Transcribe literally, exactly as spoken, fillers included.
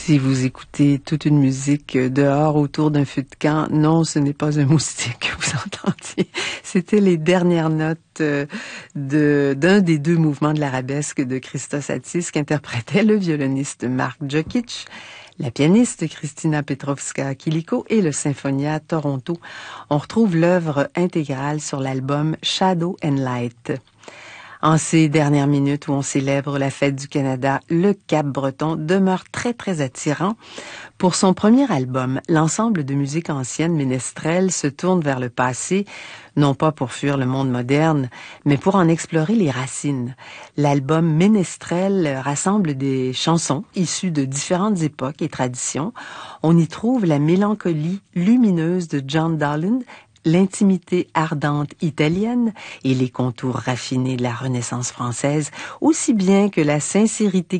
Si vous écoutez toute une musique dehors autour d'un feu de camp, non, ce n'est pas un moustique que vous entendiez. C'était les dernières notes de, d'un des deux mouvements de l'arabesque de Christos Attis qu'interprétait le violoniste Mark Jokic, la pianiste Christina Petrovska-Kiliko et le Symphonia Toronto. On retrouve l'œuvre intégrale sur l'album Shadow and Light. En ces dernières minutes où on célèbre la fête du Canada, le Cap-Breton demeure très très attirant. Pour son premier album, l'ensemble de musique ancienne ménestrelle se tourne vers le passé, non pas pour fuir le monde moderne, mais pour en explorer les racines. L'album Ménestrel rassemble des chansons issues de différentes époques et traditions. On y trouve la mélancolie lumineuse de John Dowland, l'intimité ardente italienne et les contours raffinés de la Renaissance française, aussi bien que la sincérité